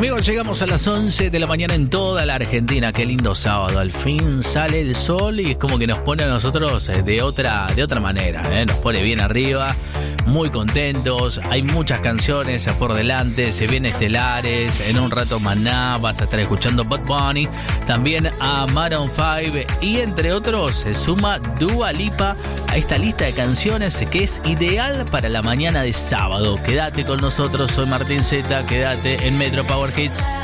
Amigos, llegamos a las 11 de la mañana en toda la Argentina. Qué lindo sábado. Al fin sale el sol y es como que nos pone a nosotros de otra manera, ¿eh? Nos pone bien arriba, muy contentos. Hay muchas canciones por delante. Se viene Estelares. En un rato Maná. Vas a estar escuchando Bad Bunny. También a Maroon 5. Y entre otros se suma Dua Lipa a esta lista de canciones que es ideal para la mañana de sábado. Quédate con nosotros. Soy Martín Zeta. Quédate en Metro Power Hits.